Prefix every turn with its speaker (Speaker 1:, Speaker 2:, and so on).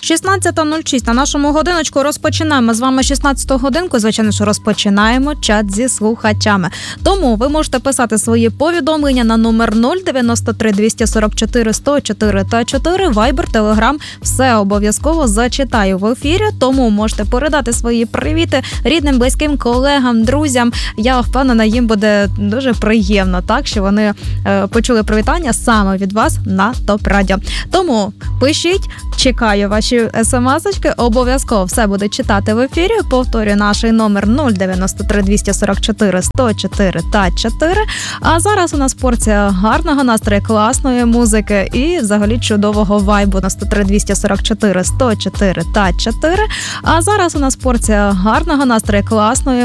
Speaker 1: 16:06 на нашому годиночку. Розпочинаємо з вами 16-ту годинку. Звичайно, що розпочинаємо чат зі слухачами. Тому ви можете писати свої повідомлення на номер 093 244 104 та 4. Вайбер, Телеграм. Все обов'язково зачитаю в ефірі. Тому можете передати свої привіти рідним, близьким, колегам, друзям. Я впевнена, їм буде дуже приємно, так, що вони почули привітання саме від вас на ТОП Радіо. Тому пишіть, чекаю ваші смс-очки, обов'язково все буде читати в ефірі. Повторюю, наш номер 093 244 104 та 4. А зараз у нас порція гарного настрою, класної музики і взагалі чудового вайбу на 103 244 104 та 4. А зараз у нас порція гарного настрою, класної